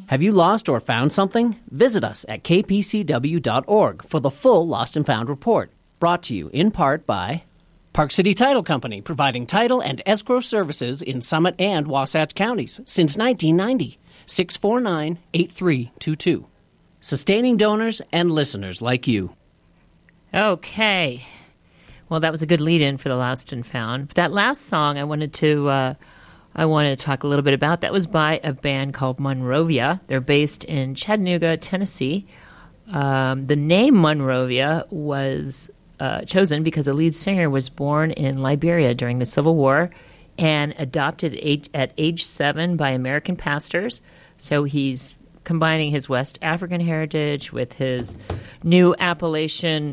Have you lost or found something? Visit us at kpcw.org for the full Lost and Found report, brought to you in part by Park City Title Company, providing title and escrow services in Summit and Wasatch counties since 1990. 649-8322. Sustaining donors and listeners like you. Okay. Well, that was a good lead-in for the Lost and Found. But that last song I wanted to talk a little bit about. That was by a band called Monrovia. They're based in Chattanooga, Tennessee. The name Monrovia was chosen because the lead singer was born in Liberia during the Civil War and adopted at age 7 by American pastors. So he's combining his West African heritage with his new Appalachian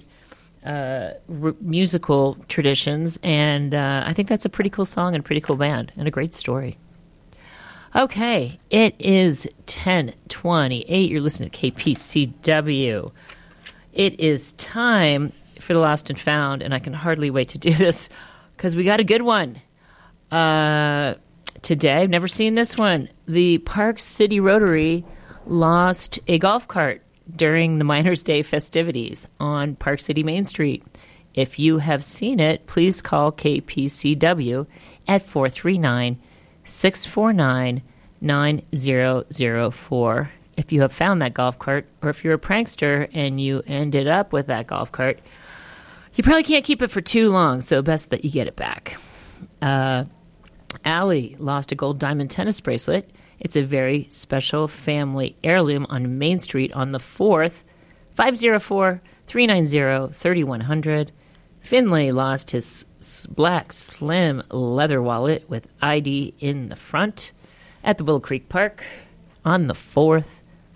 musical traditions, and I think that's a pretty cool song and a pretty cool band and a great story. Okay, it is 10:28. You're listening to KPCW. It is time for the Lost and Found, and I can hardly wait to do this because we got a good one today. I've never seen this one. The Park City Rotary lost a golf cart during the Miners' Day festivities on Park City Main Street. If you have seen it, please call KPCW at 439-649-9004. If you have found that golf cart, or if you're a prankster and you ended up with that golf cart, you probably can't keep it for too long, so best that you get it back. Allie lost a gold diamond tennis bracelet. It's a very special family heirloom on Main Street on the 4th, 504-390-3100. Finlay lost his black slim leather wallet with ID in the front at the Willow Creek Park on the 4th,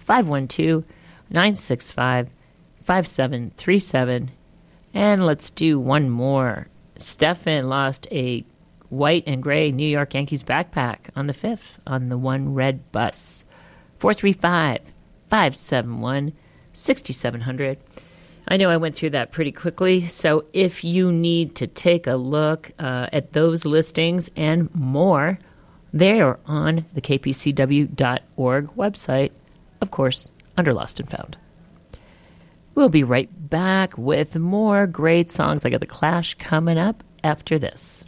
512-965-5737. And let's do one more. Stefan lost a white and gray New York Yankees backpack on the 5th on the One Red bus. 435-571-6700. I know I went through that pretty quickly, so if you need to take a look at those listings and more, they are on the kpcw.org website, of course, under Lost and Found. We'll be right back with more great songs. I got The Clash coming up after this.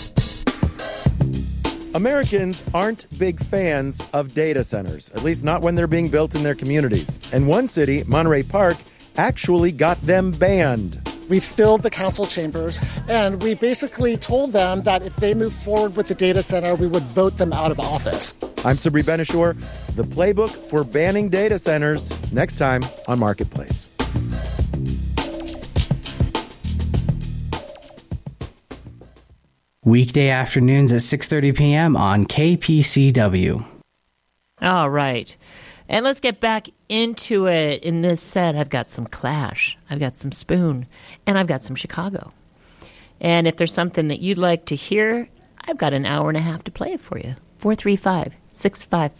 Americans aren't big fans of data centers, at least not when they're being built in their communities. And one city, Monterey Park, actually got them banned. We filled the council chambers, and we basically told them that if they move forward with the data center, we would vote them out of office. I'm Sabri Benishore. The playbook for banning data centers, next time on Marketplace. Weekday afternoons at 6:30 p.m. on KPCW. All right. And let's get back into it. In this set, I've got some Clash, I've got some Spoon, and I've got some Chicago. And if there's something that you'd like to hear, I've got an hour and a half to play it for you. 435-655